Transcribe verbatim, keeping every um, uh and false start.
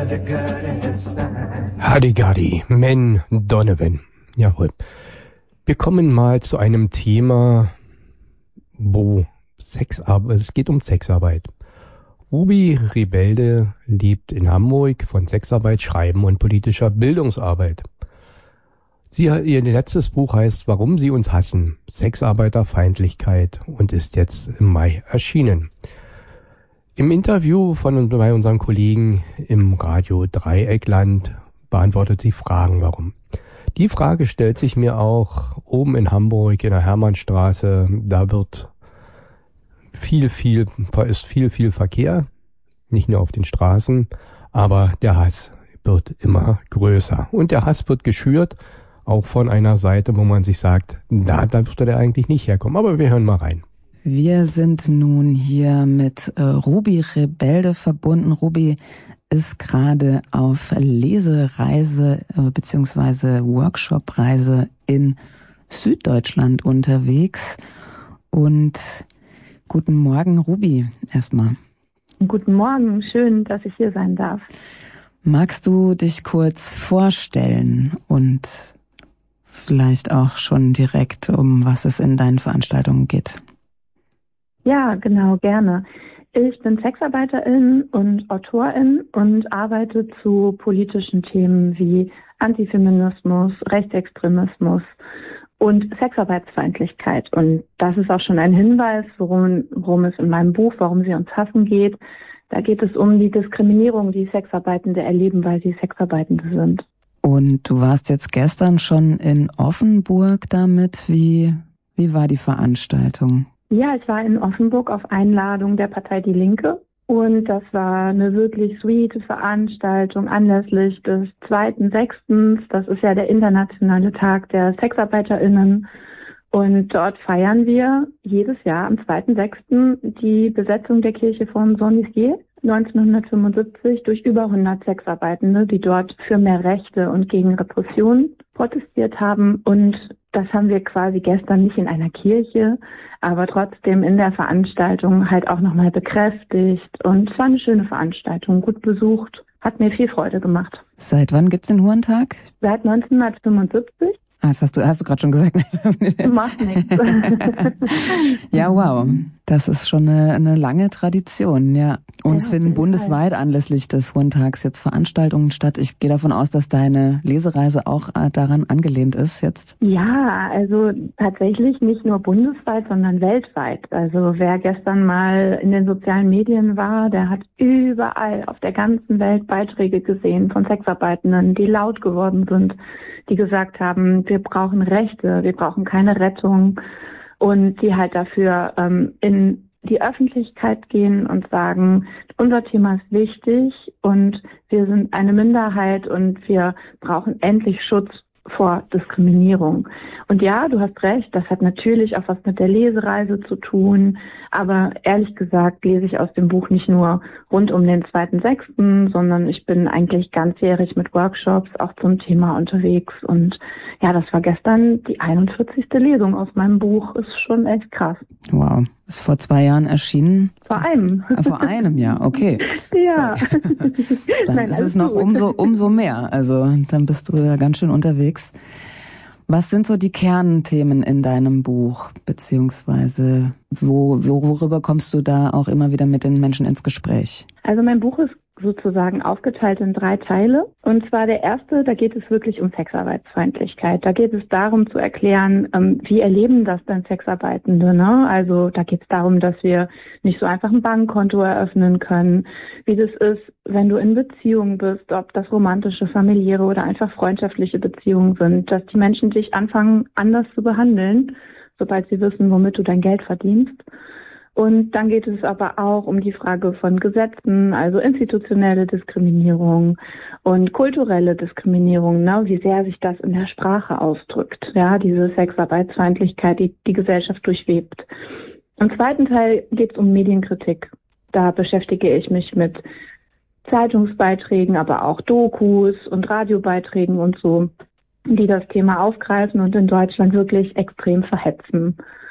Hardy Men Donovan. Jawohl. Wir kommen mal zu einem Thema, wo Sexarbeit, es geht um Sexarbeit. Ruby Rebelde lebt in Hamburg von Sexarbeit, Schreiben und politischer Bildungsarbeit. Sie, ihr letztes Buch heißt Warum sie uns hassen, Sexarbeiterfeindlichkeit und ist jetzt im Mai erschienen. Im Interview von bei unseren Kollegen im Radio Dreieckland beantwortet sie Fragen, warum. Die Frage stellt sich mir auch oben in Hamburg in der Hermannstraße. Da wird viel, viel, ist viel, viel Verkehr. Nicht nur auf den Straßen, aber der Hass wird immer größer. Und der Hass wird geschürt, auch von einer Seite, wo man sich sagt, da, da dürfte der eigentlich nicht herkommen. Aber wir hören mal rein. Wir sind nun hier mit äh, Ruby Rebelde verbunden. Ruby ist gerade auf Lesereise äh, beziehungsweise Workshopreise in Süddeutschland unterwegs. Und guten Morgen, Ruby, erstmal. Guten Morgen, schön, dass ich hier sein darf. Magst du dich kurz vorstellen und vielleicht auch schon direkt, um was es in deinen Veranstaltungen geht? Ja, genau, gerne. Ich bin Sexarbeiterin und Autorin und arbeite zu politischen Themen wie Antifeminismus, Rechtsextremismus und Sexarbeitsfeindlichkeit. Und das ist auch schon ein Hinweis, worum, worum es in meinem Buch, Warum sie uns hassen geht. Da geht es um die Diskriminierung, die Sexarbeitende erleben, weil sie Sexarbeitende sind. Und du warst jetzt gestern schon in Offenburg damit. Wie, wie war die Veranstaltung? Ja, ich war in Offenburg auf Einladung der Partei Die Linke. Und das war eine wirklich sweete Veranstaltung anlässlich des zweiten sechsten Das ist ja der internationale Tag der SexarbeiterInnen. Und dort feiern wir jedes Jahr am zweiten sechsten die Besetzung der Kirche von Saint-Nizier neunzehnhundertfünfundsiebzig durch über hundert Sexarbeitende, die dort für mehr Rechte und gegen Repression protestiert haben. Und das haben wir quasi gestern nicht in einer Kirche, aber trotzdem in der Veranstaltung halt auch nochmal bekräftigt. Und es war eine schöne Veranstaltung, gut besucht, hat mir viel Freude gemacht. Seit wann gibt's den Hurentag? Seit neunzehnhundertfünfundsiebzig. Ah, das hast du, hast du gerade schon gesagt. Macht nichts. Ja, wow. Das ist schon eine, eine lange Tradition, ja. Und es ja, finden bundesweit Fall. anlässlich des Hurentags jetzt Veranstaltungen statt. Ich gehe davon aus, dass deine Lesereise auch daran angelehnt ist jetzt. Ja, also tatsächlich nicht nur bundesweit, sondern weltweit. Also wer gestern mal in den sozialen Medien war, der hat überall auf der ganzen Welt Beiträge gesehen von Sexarbeitenden, die laut geworden sind, die gesagt haben, wir brauchen Rechte, wir brauchen keine Rettung und die halt dafür ähm, in die Öffentlichkeit gehen und sagen, unser Thema ist wichtig und wir sind eine Minderheit und wir brauchen endlich Schutz vor Diskriminierung. Und ja, du hast recht, das hat natürlich auch was mit der Lesereise zu tun, aber ehrlich gesagt lese ich aus dem Buch nicht nur rund um den zweiten sechsten, sondern ich bin eigentlich ganzjährig mit Workshops auch zum Thema unterwegs und ja, das war gestern die einundvierzigste Lesung aus meinem Buch, ist schon echt krass. Wow, ist vor zwei Jahren erschienen? Vor einem. Ah, vor einem Jahr, okay. Ja. Dann Nein, ist es noch umso, umso mehr, also dann bist du ja ganz schön unterwegs. Was sind so die Kernthemen in deinem Buch, beziehungsweise wo, worüber kommst du da auch immer wieder mit den Menschen ins Gespräch? Also mein Buch ist sozusagen aufgeteilt in drei Teile. Und zwar der erste, da geht es wirklich um Sexarbeitsfeindlichkeit. Da geht es darum zu erklären, ähm, wie erleben das denn Sexarbeitende, ne? Also da geht es darum, dass wir nicht so einfach ein Bankkonto eröffnen können, wie das ist, wenn du in Beziehungen bist, ob das romantische, familiäre oder einfach freundschaftliche Beziehungen sind, dass die Menschen dich anfangen, anders zu behandeln, sobald sie wissen, womit du dein Geld verdienst. Und dann geht es aber auch um die Frage von Gesetzen, also institutionelle Diskriminierung und kulturelle Diskriminierung, ne, wie sehr sich das in der Sprache ausdrückt, ja, diese Sexarbeitsfeindlichkeit, die die Gesellschaft durchwebt. Im zweiten Teil geht es um Medienkritik. Da beschäftige ich mich mit Zeitungsbeiträgen, aber auch Dokus und Radiobeiträgen und so, die das Thema aufgreifen und in Deutschland wirklich extrem verhetzen.